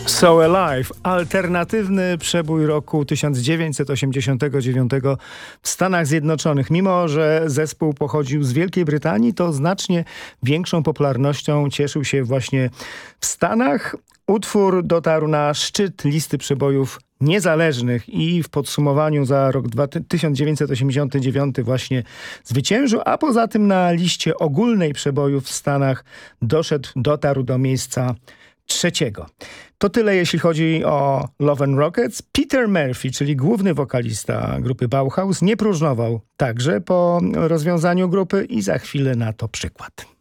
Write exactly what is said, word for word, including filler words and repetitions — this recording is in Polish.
So Alive, alternatywny przebój roku tysiąc dziewięćset osiemdziesiątego dziewiątego w Stanach Zjednoczonych. Mimo że zespół pochodził z Wielkiej Brytanii, to znacznie większą popularnością cieszył się właśnie w Stanach. Utwór dotarł na szczyt listy przebojów niezależnych i w podsumowaniu za rok tysiąc dziewięćset osiemdziesiąty dziewiąty właśnie zwyciężył, a poza tym na liście ogólnej przebojów w Stanach doszedł, dotarł do miejsca trzeciego. To tyle, jeśli chodzi o Love and Rockets. Peter Murphy, czyli główny wokalista grupy Bauhaus, nie próżnował także po rozwiązaniu grupy i za chwilę na to przykład.